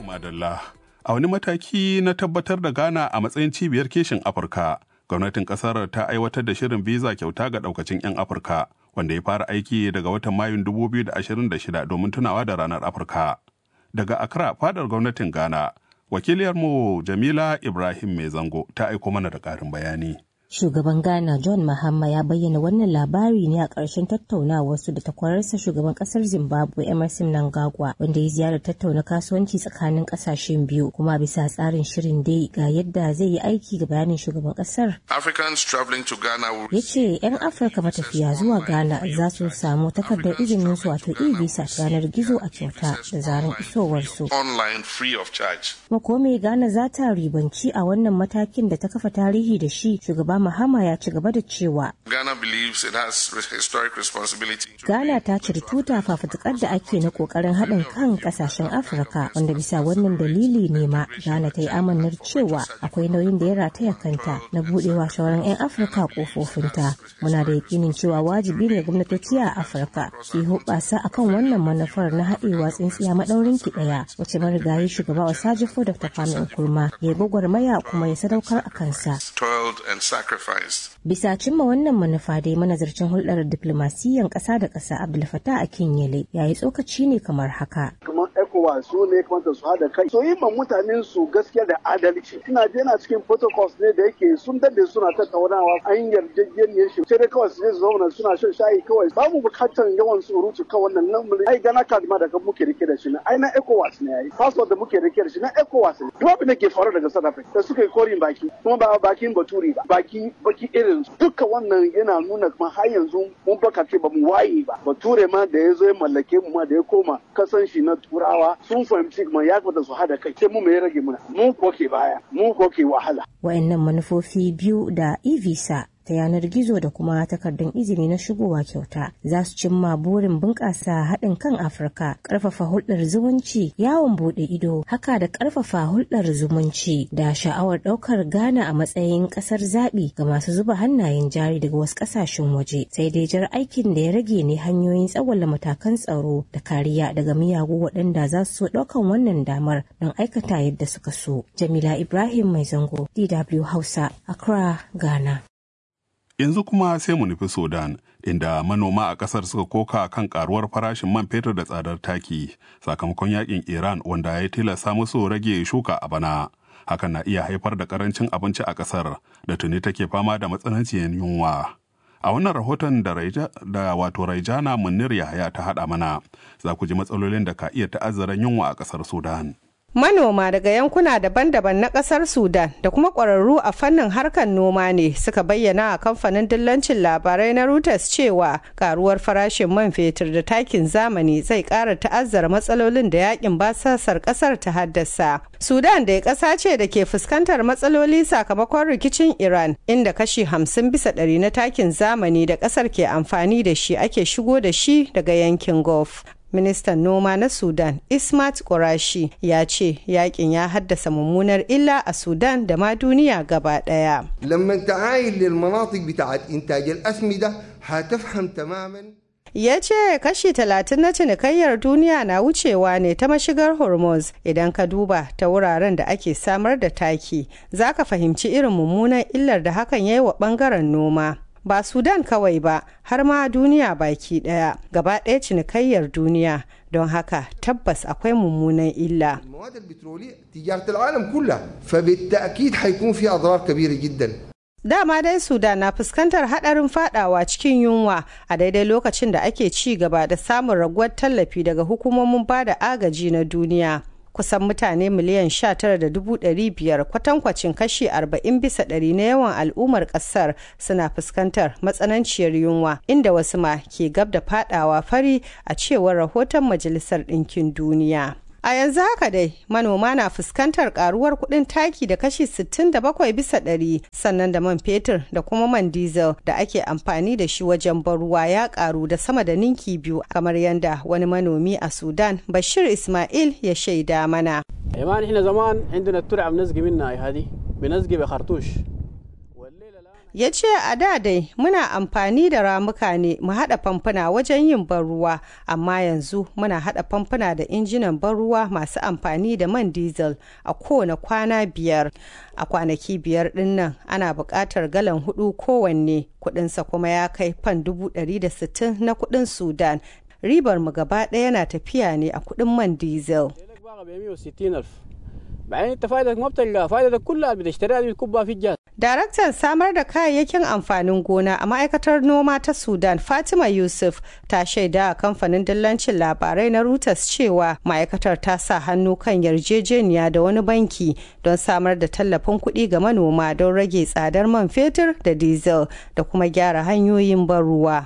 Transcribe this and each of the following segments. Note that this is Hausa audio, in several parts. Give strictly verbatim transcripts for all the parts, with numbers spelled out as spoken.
Madalla. A wani mataki na tabbatar da Ghana a matsayin cibiyar keshin Afirka, gwamnatin kasar ta aiwatar da shirin visa kyauta ga daukacin 'yan Afirka, wanda ya fara aiki daga watan Mayun dubu biyu da ashirin da shida domin tunawa da ranar Afirka. Daga Accra, fadar gwamnatin Ghana, wakiliyarmu Jamila Ibrahim Mai Zango ta aiko mana da ƙarin bayani. Shugaban Ghana John Mahama ya bayyana wannan labari ne a ƙarshen tattaunawarsu da takwararsa shugaban ƙasar Zimbabwe Emmerson Mnangagwa, wanda ya ziyarar tattauna kasuwanci tsakanin ƙasashen biyu, kuma bisa tsarin shirin dai ga yadda zai yi aiki ga bayanin shugaban ƙasar. Ya ce 'yan Afirka matafiya zuwa Ghana za su samu takardar izinin su wato e-visa ta yanar gizo a kyauta da zaran isowarsu. Makome Ghana za ta ribanci a wannan matakin da ta kafa tarihi da shi, shugaba Mahama ya ci gaba da cewa Ghana believes it has historic responsibility. Ghana ta ciri tuta fafutukar da ake na kokarin haɗin kan ƙasashen Afirka, wanda bisa wannan dalili ne ma Ghana ta yi amannar cewa akwai nauyin da ya rataya kanta na buɗewa sauran 'yan Afirka kofofinta. Muna da yakinin cewa wajibi ne gwamnatoci a Afirka su yi hoɓasa akan wannan manufar na haɗewa tsintsiya maɗaurin ki ɗaya, wacce marigayi shugaba Osagyefo Doctor Kwame Nkrumah ya gwagwarmaya kuma ya sadaukar a kansa. Bisa cimma wannan manufa dai manazarcin hulɗar diplomasiyyan ƙasa da ƙasa Abdul Fattah Akinyele ya yi tsokaci ne kamar haka. Kamar ECOWAS su ne kamata su haɗa kai. So yi ma mutanen su gaskiya da adalci. Ina je na cikin protocols ne da yake sun dade suna tattaunawa an yarjejeniyar shi. Sai dai kawai su je su zauna suna shan shayi kawai. Babu bukatar yawan surutu kawai wannan nan. Ai Ghana card ma da muke rike da shi na. Ai na ECOWAS ne yayi. Passport da muke rike da shi na ECOWAS ne. Duk abin da ke faru daga South Africa da suka yi korin baki. Kuma ba bakin baturi ba. Baki baki irin duka wannan yana nuna kuma har yanzu mun baka ce ba mu waye ba. Bature ma da ya zo ya mallake mu ma da ya koma kasan shi na turawa sun fahimci kuma ya kamata su hada kai. Sai mu mai rage muna. Mu ko ke baya. Mu ko ke wahala. Wa'annan manufofi biyu da e-visa ta yanar gizo da kuma takardun izini na shigowa kyauta za su cimma burin bunƙasa haɗin kan Afirka, ƙarfafa hulɗar zumunci, yawon buɗe ido, haka da ƙarfafa hulɗar zumunci da sha'awar ɗaukar Ghana a matsayin ƙasar zaɓi ga masu zuba hannayen jari daga wasu ƙasashen waje. Sai dai jar aikin da ya rage ne hanyoyin tsawwala matakan tsaro da kariya daga miyagu waɗanda za su so ɗaukan wannan damar don aikata yadda suka so. Jamila Ibrahim Mai Zango, D W Hausa, Accra, Ghana. Yanzu kuma sai mu nufi Sudan, inda manoma a ƙasar suka koka kan karuwar farashin man fetur da tsadar taki sakamakon yakin Iran wanda ya tilasta musu rage shuka a bana. Hakan na iya haifar da karancin abinci a ƙasar da tuni take fama da matsananciyar yunwa. A wannan rahoton da, da wato Raijana Munir Yahaya ta haɗa mana, za ku ji matsalolin da ka iya ta'azzara yunwa a ƙasar Sudan. Manoma daga yankuna daban-daban na kasar Sudan da kuma ƙwararru a fannin harkar noma ne suka bayyana a kamfanin dillancin labarai na Reuters cewa karuwar farashin man fetur da takin zamani zai ƙara ta'azzara matsalolin da yakin basasar ƙasar ta haddasa. Sudan da ƙasa ce da ke fuskantar matsaloli sakamakon rikicin Iran, inda kashi hamsin bisa ɗari na takin zamani da ƙasar ke amfani da shi ake shigo da shi daga yankin Gulf. Ministan noma na Sudan, Ismat Qurashi, ya ce yakin ya haddasa mummunar illa a Sudan da ma duniya gaba daya. Lamman ta'ayin lil manatik bita'at intaj al-asmida hatafham tamaman. Ya ce kashi talatin na cinikayyar duniya na wucewa ne ta mashigar Hormuz. Idan ka duba ta wuraren da ake samar da taki, za ka fahimci irin mummunan illar da hakan ya yi wa bangaren noma. Ba Sudan kawai ba, har ma duniya baki daya, gaba ɗaya cinikayyar duniya, don haka tabbas akwai mummunan illa. Dama dai Sudan na fuskantar hadarin fadawa cikin yunwa a daidai lokacin da ake ci gaba da samun raguwar tallafi daga hukumomin bada agaji na duniya. Kusan mutane miliyan sha tara da dubu ɗari biyar, kwatankwacin kashi arba'in bisa ɗari na yawan al'ummar ƙasar suna fuskantar matsananciyar yunwa, inda wasu ma ke gab da fadawa fari a cewar rahoton Majalisar Ɗinkin Duniya. A yanzu haka dai manoma na fuskantar karuwar kuɗin taki da kashi sittin da bakwai bisa ɗari, sannan da man fetur da kuma man diesel da ake amfani da shi wajen ban ruwa ya karu da sama da ninki biyu, kamar yadda wani manomi a Sudan, Bashir Ismail, ya shaida mana. Ya ce a da dai muna amfani da ramuka ne mu haɗa famfuna wajen yin ban ruwa, amma yanzu muna haɗa famfuna da injinan ban ruwa masu amfani da man diesel a kowane kwana biyar. A kwanaki biyar ɗin nan ana buƙatar galan hudu kowanne, kuɗinsa kuma ya kai fan dubu ɗari da sittin na kuɗin Sudan. Ribar mu gaba ɗaya na tafiya ne a kuɗin man diesel. Daraktan samar da kayayyakin amfanin gona a ma'aikatar noma ta Sudan, Fatima Yusuf, ta shaida a kamfanin dillancin labarai na Reuters cewa ma'aikatar ta sa hannu kan yarjejeniya da wani banki don samar da tallafin kuɗi ga manoma don rage tsadar man fetur da diesel da kuma gyara hanyoyin ban ruwa.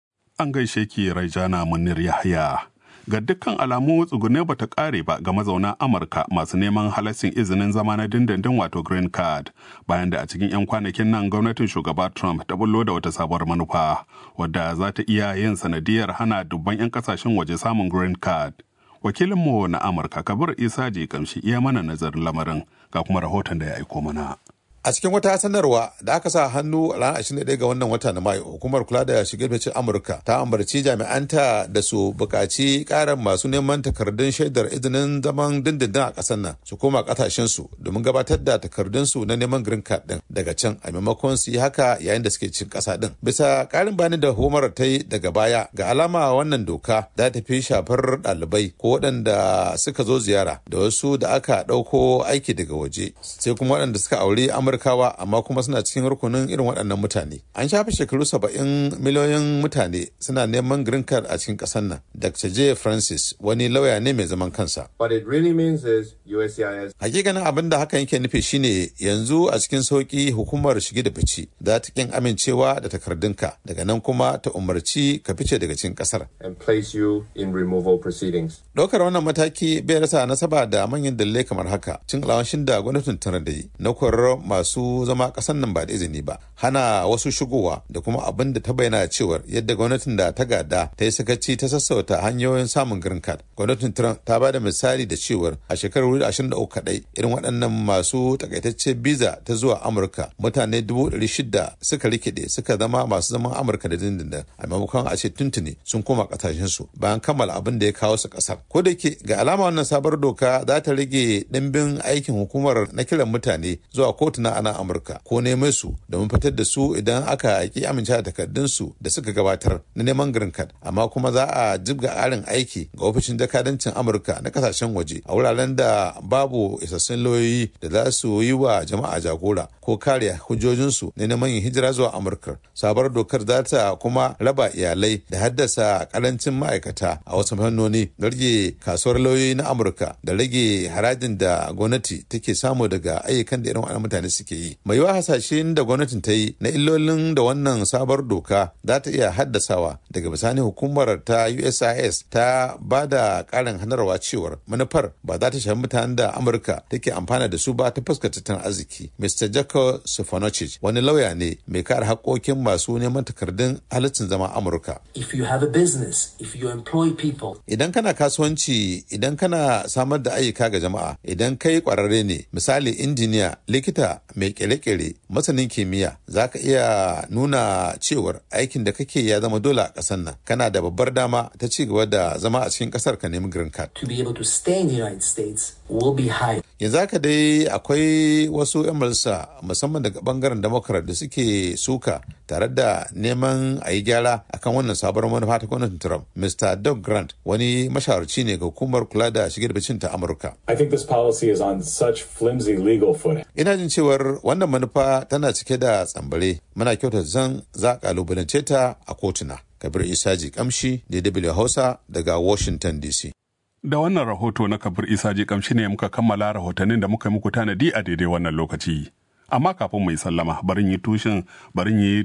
An gaishe ki Raijana Munir Yahya. Ga dukkan alamu tsugune bata kare ba ga mazauna Amurka masu neman halassin izinin zama na dindindin wato green card, bayan da a cikin 'yan kwanakin nan gwamnatin shugaba Trump ta bullo da wata sabuwar manufa wadda za ta iya yin sanadiyar hana dubban 'yan kasashen waje samun green card. Wakilinmu na Amurka Kabir Isa ji kamshi iya mana nazarin lamarin, ga kuma rahoton da ya aiko mana. A cikin wata sanarwa da aka sa hannu a ranar ashirin da ɗaya ga wannan wata na Mayu, hukumar kula da shige da ficen Amurka ta ambarci jami'anta da su buƙaci ƙarin masu neman takardun shaidar izinin zaman dindindin a ƙasar nan su koma ƙasashensu domin gabatar da takardunsu na neman green card ɗin daga can, a maimakon su yi haka yayin da suke cikin ƙasa ɗin. Bisa ƙarin bayani da hukumar ta yi daga baya, ga alama wannan doka za ta fi shafar ɗalibai ko waɗanda suka zo ziyara da wasu da aka ɗauko aiki daga waje, sai kuma waɗanda suka aure Amurkawa amma kuma suna cikin rukunin irin waɗannan mutane. An shafe shekaru saba'in miliyoyin mutane suna neman green card a cikin ƙasar nan. Doctor J. Francis wani lauya ne mai zaman kansa. What it really means is U S C I S. Hakikanin abin da hakan yake nufi shine yanzu a cikin sauki hukumar shige da fice za ta kin amincewa da takardunka, daga nan kuma ta umarci ka fice daga cikin ƙasar. And place you in removal proceedings. Ɗaukar wannan mataki bai rasa nasaba da manyan dalilai kamar haka: cin alawashin da gwamnatin tana da yi na korar masu zama ƙasar nan ba da izini ba, hana wasu shigowa, da kuma abin da ta bayyana cewar yadda gwamnatin da ta gada ta yi sakaci ta sassauta hanyoyin samun green card. Gwamnatin Trump ta ba da misali da cewar a shekarar ashirin da uku kadai irin waɗannan masu takaitacce biza ta zuwa Amurka mutane dubu ɗari shida suka rikide suka zama masu zaman Amurka da dindindin, a maimakon a ce tuntuni sun koma ƙasashensu bayan kammala abin da ya kawo su ƙasar. Ko da ke ga alama wannan sabar doka za ta rage ɗimbin aikin hukumar na kiran mutane zuwa kotuna a nan Amurka ko neman su domin fitar da su idan aka ki amince da takardunsu da suka gabatar na neman green card, amma kuma za a jibga ƙarin aiki ga ofishin jakadancin Amurka na kasashen waje a wuraren da babu isassun lauyoyi da za su yi wa jama'a jagora ko kare hujjojinsu na neman yin hijira zuwa Amurka. Sabar dokar za ta kuma raba iyalai da haddasa karancin ma'aikata a wasu fannoni, rage kasuwar lauyoyi na Amurka da rage harajin da gwamnati take samu daga ayyukan da irin waɗannan mutane suke yi. Mai yiwa hasashen da gwamnatin ta yi na illolin da wannan sabar doka za ta iya haddasawa, daga bisani hukumar ta U S I S ta ba da ƙarin hanarwa cewar manufar ba za ta shafi mutanen da Amurka take amfana da su ba ta fuskar tattalin arziki. Mister Jacob Stefanowicz wani lauya ne mai kare haƙƙoƙin masu neman takardun halaccin zama Amurka. If you have a business, if you employ people. Idan kana kasuwanci, idan kana samar da ayyuka ga jama'a, idan kai ƙwararre ne, misali injiniya, likita, mai kere-kere, masanin kimiyya, za ka iya nuna cewar aikin da kake ya zama dole a ƙasar nan. Kana da babbar dama ta ci gaba da zama a cikin ƙasar ka nemi green card. To be able to stay in the United States will be high. Yanzu haka dai akwai wasu 'yan majalisa musamman daga bangaren Democrat da suke suka tare da neman a yi gyara akan wannan sabuwar manufa ta gwamnatin Trump. Mister Doug Grant wani mashawarci ne ga hukumar kula da shige da ficen ta Amurka. I think this policy is on such flimsy legal footing. Ina jin cewar wannan manufa tana cike da tsambare. Muna kyautar zan za kalubalance ta a kotuna. Kabir Isaji Kamshi, D W Hausa daga Washington D C. Da wannan rahoto na Kabir Isaji Kamshi ne muka kammala rahotannin da muka yi muku tanadi a daidai wannan lokaci. Amma kafin mu yi sallama, barin yi tushen, barin yi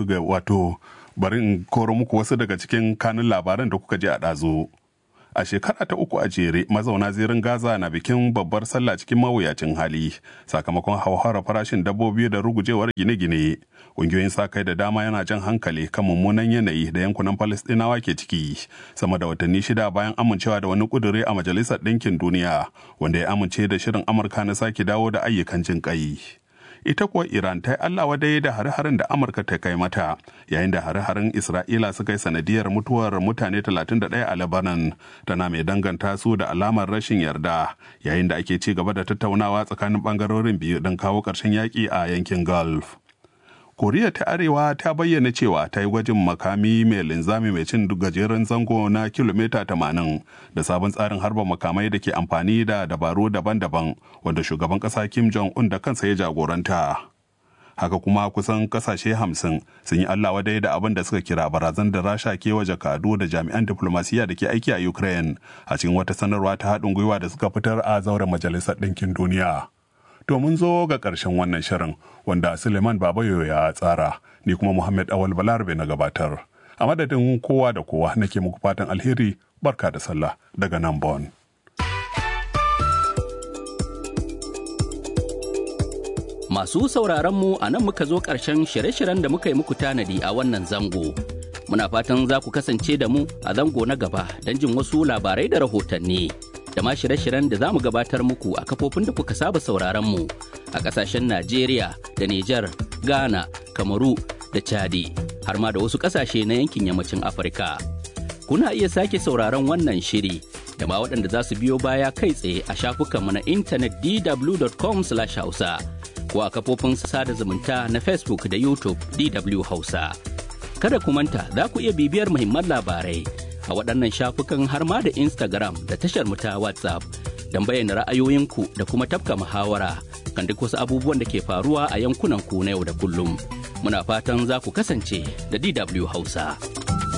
wato barin koro muku wasu daga cikin kanun labaran da kuka je a ɗazo. A shekara ta uku a jere, mazauna zirin Gaza na bikin babbar sallah cikin mawuyacin hali sakamakon hauhawar farashin dabbobi da rugujewar gine-gine. Ƙungiyoyin sa kai da dama yana jan hankali kan mummunan yanayi da yankunan Falastinawa ke ciki, sama da watanni shida bayan amincewa da wani ƙuduri a Majalisar Ɗinkin Duniya wanda ya amince da shirin Amurka na sake dawo da ayyukan jin ƙai. ita kuwa Iran ta yi Allah wadai da hare-haren da Amurka ta kai mata, yayin da hare-haren Isra'ila suka yi sanadiyar mutuwar mutane talatin da ɗaya a Lebanon, tana mai danganta su da alamar rashin yarda, yayin da ake ci gaba da tattaunawa tsakanin ɓangarorin biyu don kawo ƙarshen yaƙi a yankin Gulf. Koriya ta Arewa ta bayyana cewa ta yi gwajin makami mai linzami mai cin gajeren zango na kilomita tamanin da sabon tsarin harba makamai da ke amfani da dabaru daban-daban wanda shugaban ƙasa Kim Jong-un da kansa ya jagoranta. Haka kuma kusan kasashe hamsin sun yi Allah wadai da abin da suka kira barazan da Rasha ke wa jakadu da jami'an diplomasiya da ke aiki a Ukraine a cikin wata sanarwa ta haɗin gwiwa da suka fitar a zauren Majalisar Ɗinkin Duniya. To mun zo ga ƙarshen wannan shirin wanda Suleiman Babayo ya tsara, ni kuma Muhammad Awal Balarabe na gabatar. A madadin kowa da kowa nake muku fatan alheri, barka da sallah daga nan Bon. Masu sauraron mu a nan muka zo ƙarshen shirye-shiryen da muka yi muku tanadi a wannan zango. Muna fatan za ku kasance da mu a zango na gaba don jin wasu labarai da rahotanni. da ma shirye-shiryen da za mu gabatar muku a kafofin da kuka saba sauraron mu a ƙasashen Najeriya da Nijar, Ghana, Kamaru da Chadi, har ma da wasu ƙasashe na yankin yammacin Afirka. Kuna iya sake sauraron wannan shiri da ma waɗanda za su biyo baya kai tsaye a shafukanmu na intanet d w dot com slash hausa ko a kafofin sada zumunta na Facebook da YouTube D W Hausa. Kada ku manta za ku iya bibiyar muhimman labarai a waɗannan shafukan har ma da Instagram da tashar mu ta WhatsApp don bayyana ra'ayoyinku da kuma tafka muhawara kan duk wasu abubuwan da ke faruwa a yankunan ku na yau da kullum. Muna fatan za ku kasance da D W Hausa.